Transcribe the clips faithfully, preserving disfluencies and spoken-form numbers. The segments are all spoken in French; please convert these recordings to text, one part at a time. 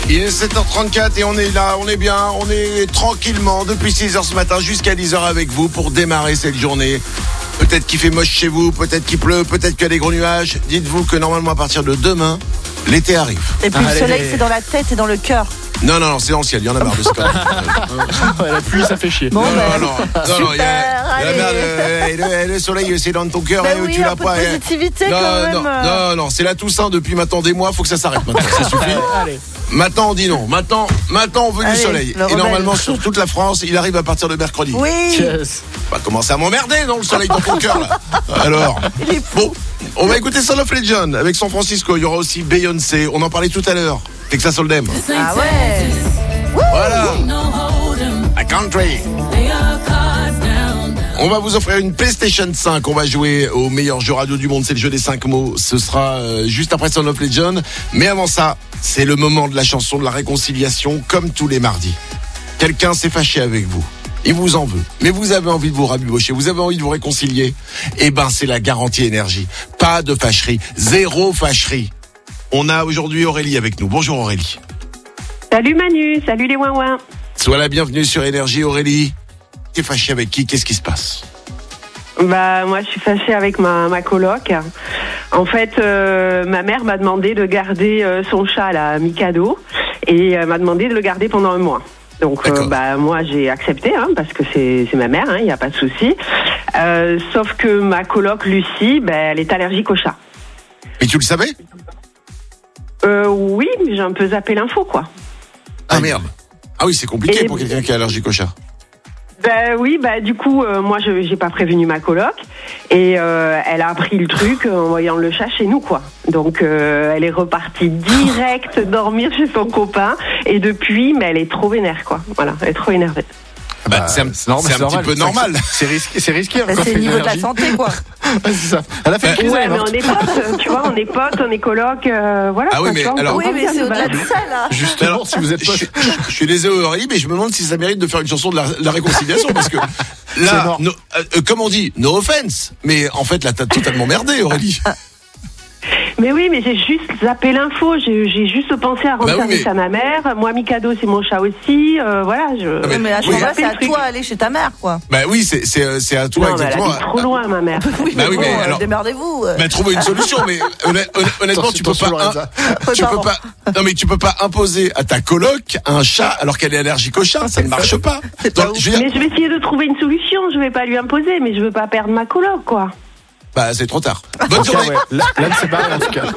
Il est sept heures trente-quatre et on est là, on est bien, on est tranquillement depuis six heures ce matin jusqu'à dix heures avec vous pour démarrer cette journée. Peut-être qu'il fait moche chez vous, peut-être qu'il pleut, peut-être qu'il y a des gros nuages. Dites-vous que normalement à partir de demain, l'été arrive. Et puis Allez. le soleil, c'est dans la tête et dans le cœur. Non, non, non, c'est dans le ciel, il y en a marre de ce cas. Ouais, la pluie, ça fait chier. Bon, Non, bah, non, non, non, il y a- super, il y a allez. merde, euh, le, le soleil, c'est dans ton cœur, Bah et oui, tu un l'as peu pas. de eh. positivité non, quand non, même. non, non, c'est la Toussaint depuis maintenant des mois, faut que ça s'arrête maintenant, ça suffit. Allez. Maintenant, on dit non. Maintenant, maintenant, on veut Allez, du soleil. le Et rebelle. normalement, sur toute la France, il arrive à partir de mercredi. Oui. Yes. On va commencer à m'emmerder dans le soleil dans ton cœur, là. Alors, Il est fou. bon, on va écouter Son of Legend avec San Francisco. Il y aura aussi Beyoncé. On en parlait tout à l'heure. Texas Hold'em. Ah ouais. Voilà. A country. On va vous offrir une PlayStation cinq. On va jouer au meilleur jeu radio du monde. C'est le jeu des cinq mots. Ce sera euh, juste après Son of Legend. Mais avant ça, c'est le moment de la chanson de la réconciliation, comme tous les mardis. Quelqu'un s'est fâché avec vous. Il vous en veut. Mais vous avez envie de vous rabibocher. Vous avez envie de vous réconcilier. Eh ben, c'est la garantie énergie. Pas de fâcherie. Zéro fâcherie. On a aujourd'hui Aurélie avec nous. Bonjour Aurélie. Salut Manu, salut les ouin-ouin. Sois la bienvenue sur Énergie, Aurélie. T'es fâchée avec qui? Qu'est-ce qui se passe? Bah moi je suis fâchée avec ma, ma coloc. En fait, euh, ma mère m'a demandé de garder euh, son chat là, Mikado, et elle m'a demandé de le garder pendant un mois. Donc euh, bah moi j'ai accepté hein, parce que c'est c'est ma mère, il hein, n'y a pas de souci. Euh, sauf que ma coloc Lucie, bah, elle est allergique au chat. Et tu le savais? Euh, oui, mais j'ai un peu zappé l'info quoi. Ah merde. Ah oui, c'est compliqué Et- pour quelqu'un qui est allergique au chat. Ben oui, bah du coup, euh, moi je j'ai pas prévenu ma coloc et euh, elle a appris le truc en voyant le chat chez nous quoi. Donc euh, elle est repartie direct dormir chez son copain et depuis, mais elle est trop vénère quoi. Voilà, elle est trop énervée. Bah, Bah, c'est un, c'est normal, c'est un c'est petit peu normal. normal. C'est risqué, c'est risqué. Bah, quand c'est t'as le une niveau de la allergie. santé, quoi. Ouais, c'est ça. Elle a fait une crise, Ouais, elle est mais morte. on est potes, tu vois, on est potes, on est coloc, euh, voilà. Ah oui, quoi, mais tu vois, on alors- s'entend Oui, mais bien, c'est de au-delà de balade. ça, là. Justement, Alors, si vous êtes je, pas. je- je suis désolé Aurélie, mais je me demande si ça mérite de faire une chanson de la, la réconciliation parce que C'est là, mort. no- euh, comme on dit, no offense, mais en fait là t'as totalement merdé Aurélie. Mais oui, mais j'ai juste zappé l'info, j'ai j'ai juste pensé à rendre Bah oui, service mais- à ma mère. Moi, Mikado, c'est mon chat aussi, euh, voilà. Je... Ah, mais- Mais à ce Oui. moment-là, c'est à Zappé le toi truc. d'aller chez ta mère, quoi. Bah oui, c'est c'est euh, c'est à toi Non, mais elle exactement. habite trop loin, ma mère. Oui, Bah mais oui, bon, mais euh, alors- démerdez-vous. euh. Bah trouver une solution, mais honn- honn- honnêtement Attention, tu peux pas. attention, hein, Lorenza. tu peux Pardon. pas. Non mais tu peux pas imposer à ta coloc un chat alors qu'elle est allergique au chat, ça ne marche pas. C'est pas Donc, ouf. je veux dire, Mais je vais essayer de trouver une solution, je vais pas lui imposer, mais je veux pas perdre ma coloc, quoi. bah c'est trop tard. En Bonne tout cas, journée. ouais. Là, là, c'est barré, en tout cas.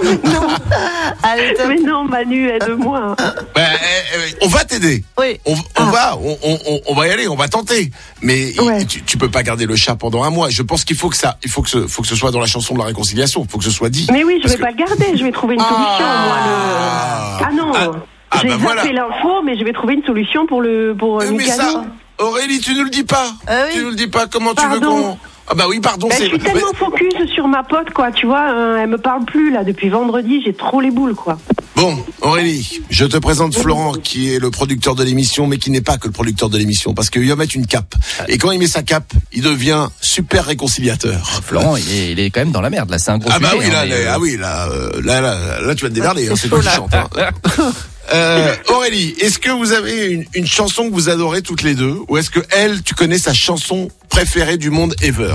Allez, top. Mais non, Manu, aide-moi. Bah, eh, eh, on va t'aider. Oui. On, on va, on, on, on- on va y aller, on va tenter. Mais il- Ouais. tu, tu peux pas garder le chat pendant un mois. Je pense qu'il faut que ça, il faut que ce, faut que ce soit dans la chanson de la réconciliation. Il faut que ce soit dit. Mais oui, je Parce vais que- pas le garder, je vais trouver une Ah. solution, moi, le... Ah non, Ah. Ah, j'ai bah zappé voilà. l'info, mais je vais trouver une solution pour le pour euh, Euh, mais Mikado. ça, Aurélie, tu nous le dis pas. Ah oui. Tu nous le dis pas. Comment tu veux Pardon. qu'on... Ah bah oui, pardon. Bah, je c'est... suis tellement focus sur ma pote, quoi, tu vois, euh, elle me parle plus, là, depuis vendredi, j'ai trop les boules, quoi. Bon, Aurélie, je te présente Florent, qui est le producteur de l'émission, mais qui n'est pas que le producteur de l'émission, parce qu'il va mettre une cape. Et quand il met sa cape, il devient super réconciliateur. Florent, il est, il est quand même dans la merde, là, c'est un gros Ah bah sujet, oui, là, hein, mais, là, euh, ah oui, là, euh, là, là, là, tu vas te démerder, hein, c'est chaud, toi qui là. chante. Hein. Euh, Aurélie, est-ce que vous avez une, une chanson que vous adorez toutes les deux, ou est-ce que elle, tu connais sa chanson préférée du monde ever?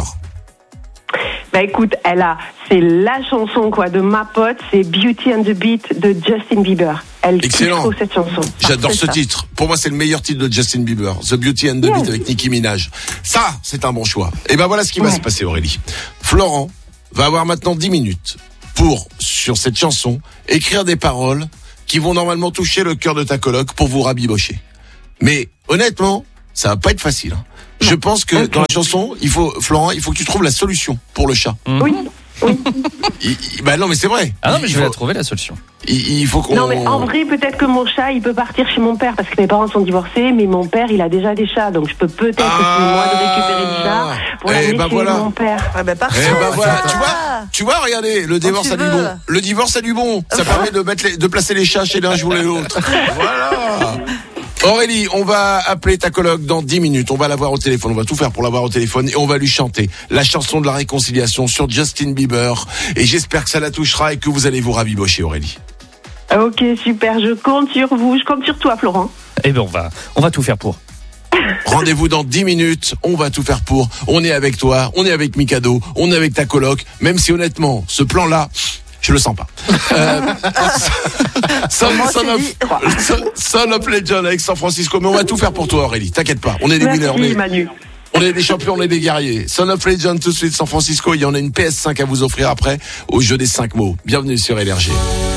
Bah écoute, elle a, c'est la chanson, quoi, de ma pote, c'est Beauty and the Beat de Justin Bieber. Elle kiffe Excellent. trop cette chanson. J'adore Parfait, ce ça. titre. Pour moi, c'est le meilleur titre de Justin Bieber. The Beauty and the Beat Ouais. avec Nicki Minaj. Ça, c'est un bon choix. Et ben voilà ce qui va Ouais. se passer, Aurélie. Florent va avoir maintenant dix minutes pour, sur cette chanson, écrire des paroles qui vont normalement toucher le cœur de ta coloc pour vous rabibocher. Mais, honnêtement, ça va pas être facile. hein. Je pense que dans la chanson, il faut, Florent, il faut que tu trouves la solution pour le chat. Oui. Il- il- bah non, mais c'est vrai. Ah non, mais Il je vais faut- la trouver, la solution. Il, il faut qu'on... Non, mais en vrai, peut-être que mon chat, il peut partir chez mon père parce que mes parents sont divorcés, mais mon père, il a déjà des chats, donc je peux peut-être essayer moi de récupérer le chat pour Eh l'amener ben chez voilà. mon père. Ah bah parfait. Eh ben voilà, ça. tu vois, tu vois, regardez, le divorce tu a du veux. bon. Le divorce a du bon. Ça permet de mettre les- de placer les chats chez l'un, je voulais l'autre. Voilà. Aurélie, on va appeler ta coloc dans dix minutes. On va la voir au téléphone. On va tout faire pour la voir au téléphone et on va lui chanter la chanson de la réconciliation sur Justin Bieber. Et j'espère que ça la touchera et que vous allez vous rabibocher, Aurélie. Ok, super, je compte sur vous, je compte sur toi, Florent. Eh ben on va, on va tout faire pour. Rendez-vous dans dix minutes, on va tout faire pour. On est avec toi, on est avec Mikado, on est avec ta coloc, même si honnêtement, ce plan-là, je le sens pas. Euh, son, Moi, son, c'est of, dit. son- Son of Legend avec San Francisco, mais on va tout faire pour toi Aurélie, t'inquiète pas, on est des winners, on Merci, est, Manu. on est des champions, on est des guerriers. Son of Legend tout de suite San Francisco, il y en a une P S cinq à vous offrir après au jeu des cinq mots. Bienvenue sur Énergie.